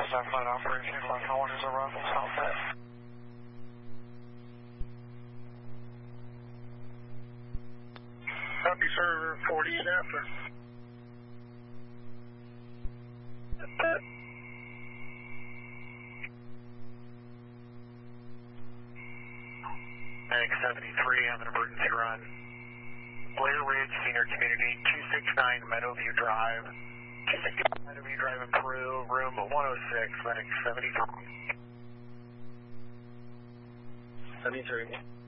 Is that flight operation flight how is arrival Southwest? Copy, sir. 48 after. X-73 on an emergency run. Blair Ridge Senior Community, 269 Meadowview Drive. 269 Meadowview Drive in Peru, room 106, Medic 73. 73.